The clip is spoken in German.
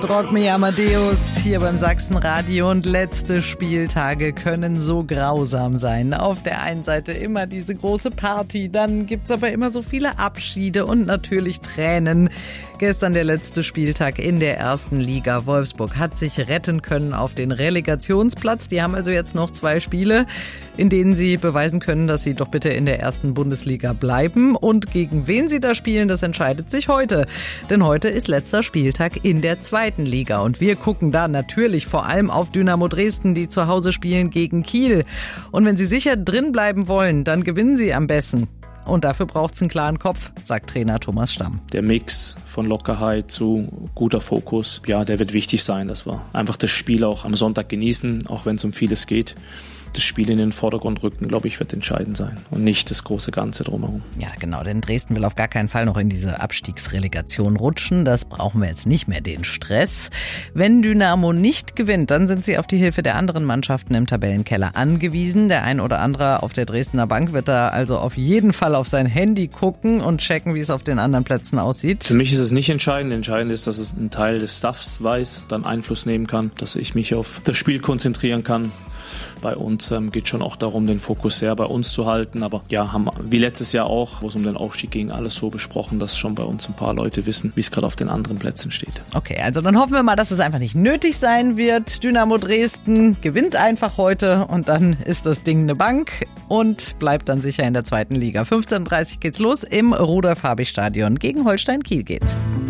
Rock Me Amadeus hier beim Sachsenradio, und letzte Spieltage können so grausam sein. Auf der einen Seite immer diese große Party, dann gibt's aber immer so viele Abschiede und natürlich Tränen. Gestern der letzte Spieltag in der ersten Liga. Wolfsburg hat sich retten können auf den Relegationsplatz. Die haben also jetzt noch 2 Spiele, in denen sie beweisen können, dass sie doch bitte in der ersten Bundesliga bleiben. Und gegen wen sie da spielen, das entscheidet sich heute. Denn heute ist letzter Spieltag in der zweiten Liga. Und wir gucken da natürlich vor allem auf Dynamo Dresden, die zu Hause spielen gegen Kiel. Und wenn sie sicher drin bleiben wollen, dann gewinnen sie am besten. Und dafür braucht es einen klaren Kopf, sagt Trainer Thomas Stamm. Der Mix von Lockerheit zu guter Fokus, ja, der wird wichtig sein, dass wir einfach das Spiel auch am Sonntag genießen, auch wenn es um vieles geht. Das Spiel in den Vordergrund rücken, glaube ich, wird entscheidend sein und nicht das große Ganze drumherum. Ja, genau, denn Dresden will auf gar keinen Fall noch in diese Abstiegsrelegation rutschen. Das brauchen wir jetzt nicht mehr, den Stress. Wenn Dynamo nicht gewinnt, dann sind sie auf die Hilfe der anderen Mannschaften im Tabellenkeller angewiesen. Der ein oder andere auf der Dresdner Bank wird da also auf jeden Fall auf sein Handy gucken und checken, wie es auf den anderen Plätzen aussieht. Für mich ist es nicht entscheidend. Entscheidend ist, dass es ein Teil des Staffs weiß, dann Einfluss nehmen kann, dass ich mich auf das Spiel konzentrieren kann. Bei uns geht schon auch darum, den Fokus sehr bei uns zu halten. Aber ja, haben wie letztes Jahr auch, wo es um den Aufstieg ging, alles so besprochen, dass schon bei uns ein paar Leute wissen, wie es gerade auf den anderen Plätzen steht. Okay, also dann hoffen wir mal, dass es einfach nicht nötig sein wird. Dynamo Dresden gewinnt einfach heute und dann ist das Ding eine Bank und bleibt dann sicher in der zweiten Liga. 15:30 geht's los im Rudolf-Habich-Stadion. Gegen Holstein Kiel geht's.